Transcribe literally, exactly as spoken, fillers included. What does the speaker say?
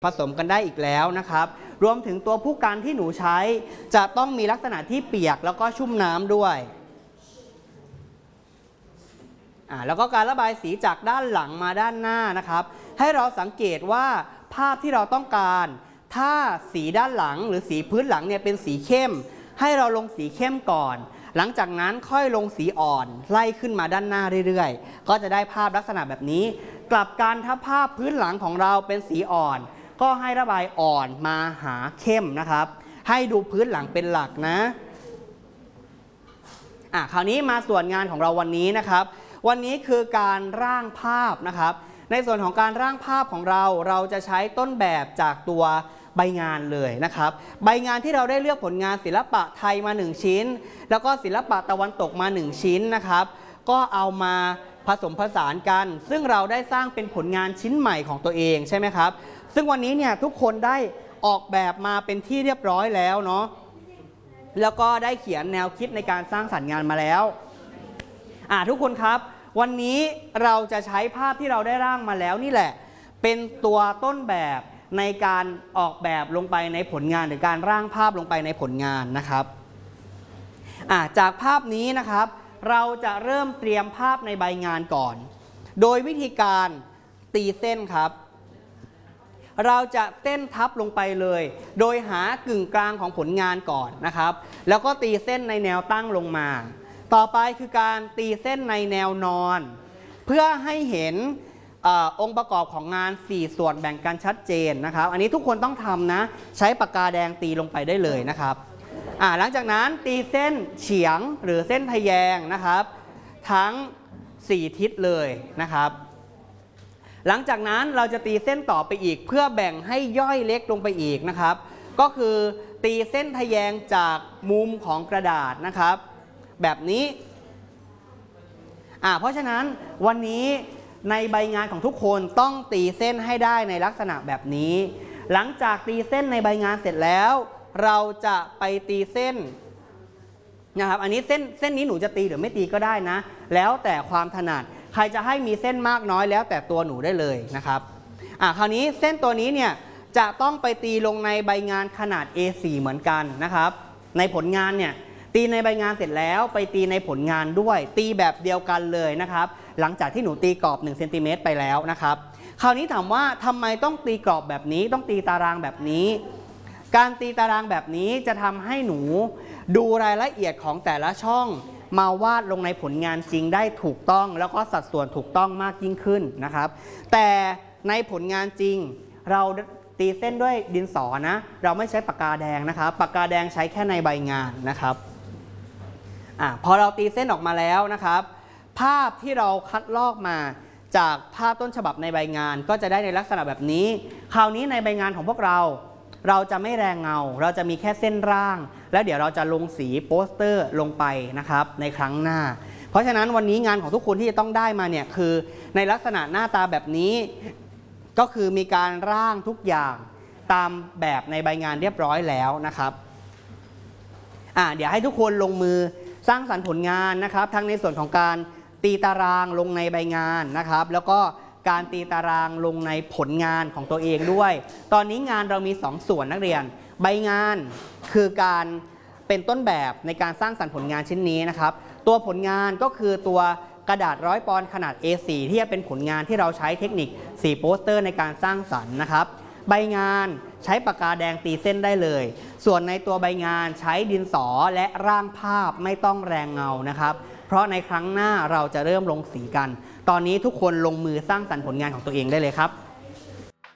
ผสมกันได้อีกแล้วนะครับรวมถึงตัวผู้กันที่หนูใช้จะต้องมีลักษณะที่เปียกแล้วก็ชุ่มน้ำด้วยอ่าแล้วก็การระบายสีจากด้านหลังมาด้านหน้านะครับให้เราสังเกตว่าภาพที่เราต้องการถ้าสีด้านหลังหรือสีพื้นหลังเนี่ยเป็นสีเข้มให้เราลงสีเข้มก่อนหลังจากนั้นค่อยลงสีอ่อนไล่ขึ้นมาด้านหน้าเรื่อยๆก็จะได้ภาพลักษณะแบบนี้กลับกันถ้าภาพพื้นหลังของเราเป็นสีอ่อนก็ให้ระบายอ่อนมาหาเข้มนะครับให้ดูพื้นหลังเป็นหลักนะอ่ะคราวนี้มาส่วนงานของเราวันนี้นะครับวันนี้คือการร่างภาพนะครับในส่วนของการร่างภาพของเราเราจะใช้ต้นแบบจากตัวใบงานเลยนะครับใบงานที่เราได้เลือกผลงานศิลปะไทยมาหนึ่งชิ้นแล้วก็ศิลปะตะวันตกมาหนึ่งชิ้นนะครับก็เอามาผสมผสานกันซึ่งเราได้สร้างเป็นผลงานชิ้นใหม่ของตัวเองใช่ไหมครับซึ่งวันนี้เนี่ยทุกคนได้ออกแบบมาเป็นที่เรียบร้อยแล้วเนาะแล้วก็ได้เขียนแนวคิดในการสร้างสรรค์งานมาแล้วอ่าทุกคนครับวันนี้เราจะใช้ภาพที่เราได้ร่างมาแล้วนี่แหละเป็นตัวต้นแบบในการออกแบบลงไปในผลงานหรือการร่างภาพลงไปในผลงานนะครับอ่าจากภาพนี้นะครับเราจะเริ่มเตรียมภาพในใบงานก่อนโดยวิธีการตีเส้นครับเราจะเส้นทับลงไปเลยโดยหากึ่งกลางของผลงานก่อนนะครับแล้วก็ตีเส้นในแนวตั้งลงมาต่อไปคือการตีเส้นในแนวนอนเพื่อให้เห็นอองค์ประกอบของงานสี่ส่วนแบ่งกันชัดเจนนะครับอันนี้ทุกคนต้องทำนะใช้ปากกาแดงตีลงไปได้เลยนะครับหลังจากนั้นตีเส้นเฉียงหรือเส้นทะแยงนะครับทั้งสี่ทิศเลยนะครับหลังจากนั้นเราจะตีเส้นต่อไปอีกเพื่อแบ่งให้ย่อยเล็กลงไปอีกนะครับก็คือตีเส้นทะแยงจากมุมของกระดาษนะครับแบบนี้อ่าเพราะฉะนั้นวันนี้ในใบงานของทุกคนต้องตีเส้นให้ได้ในลักษณะแบบนี้หลังจากตีเส้นในใบงานเสร็จแล้วเราจะไปตีเส้นนะครับอันนี้เส้นเส้นนี้หนูจะตีหรือไม่ตีก็ได้นะแล้วแต่ความถนัดใครจะให้มีเส้นมากน้อยแล้วแต่ตัวหนูได้เลยนะครับอ่าคราวนี้เส้นตัวนี้เนี่ยจะต้องไปตีลงในใบงานขนาด เอ โฟร์ เหมือนกันนะครับในผลงานเนี่ยตีในใบงานเสร็จแล้วไปตีในผลงานด้วยตีแบบเดียวกันเลยนะครับหลังจากที่หนูตีกรอบหนึ่งเซนติเมตรไปแล้วนะครับคราวนี้ถามว่าทำไมต้องตีกรอบแบบนี้ต้องตีตารางแบบนี้การตีตารางแบบนี้จะทำให้หนูดูรายละเอียดของแต่ละช่องมาวาดลงในผลงานจริงได้ถูกต้องแล้วก็สัดส่วนถูกต้องมากยิ่งขึ้นนะครับแต่ในผลงานจริงเราตีเส้นด้วยดินสอนะเราไม่ใช้ปากกาแดงนะครับปากกาแดงใช้แค่ในใบงานนะครับอ่ะพอเราตีเส้นออกมาแล้วนะครับภาพที่เราคัดลอกมาจากภาพต้นฉบับในใบงานก็จะได้ในลักษณะแบบนี้คราวนี้ในใบงานของพวกเราเราจะไม่แรงเงาเราจะมีแค่เส้นร่างแล้วเดี๋ยวเราจะลงสีโปสเตอร์ลงไปนะครับในครั้งหน้าเพราะฉะนั้นวันนี้งานของทุกคนที่จะต้องได้มาเนี่ยคือในลักษณะหน้าตาแบบนี้ก็คือมีการร่างทุกอย่างตามแบบในใบงานเรียบร้อยแล้วนะครับอ่ะเดี๋ยวให้ทุกคนลงมือสร้างสรรค์ผลงานนะครับทั้งในส่วนของการตีตารางลงในใบงานนะครับแล้วก็การตีตารางลงในผลงานของตัวเองด้วยตอนนี้งานเรามีสองส่วนนักเรียนใบงานคือการเป็นต้นแบบในการสร้างสรรค์ผลงานชิ้นนี้นะครับตัวผลงานก็คือตัวกระดาษร้อยปอนด์ขนาด เอ โฟร์ ที่จะเป็นผลงานที่เราใช้เทคนิคสีโปสเตอร์ในการสร้างสรรค์นะครับใบงานใช้ปากกาแดงตีเส้นได้เลยส่วนในตัวใบงานใช้ดินสอและร่างภาพไม่ต้องแรงเงานะครับเพราะในครั้งหน้าเราจะเริ่มลงสีกันตอนนี้ทุกคนลงมือสร้างสรรค์ผลงานของตัวเองได้เลยครับ